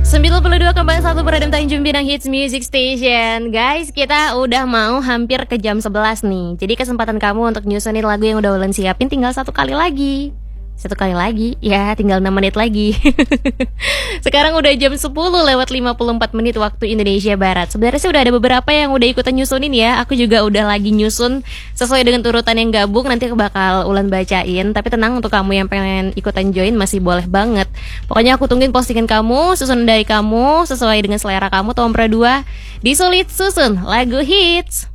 92,1 Peredam Tanjung Pinang Hits Music Station. Guys, kita udah mau hampir ke jam 11 nih. Jadi kesempatan kamu untuk nyusunin lagu yang udah Ulen siapin tinggal satu kali lagi. Ya tinggal 6 menit lagi. Sekarang udah jam 10 lewat 54 menit waktu Indonesia Barat. Sebenarnya sih udah ada beberapa yang udah ikutan nyusunin ya. Aku juga udah lagi nyusun sesuai dengan urutan yang gabung. Nanti aku bakal Ulan bacain. Tapi tenang, untuk kamu yang pengen ikutan join masih boleh banget. Pokoknya aku tungguin postingan kamu, susunan dari kamu sesuai dengan selera kamu. Tompra 2 disulit susun lagu hits.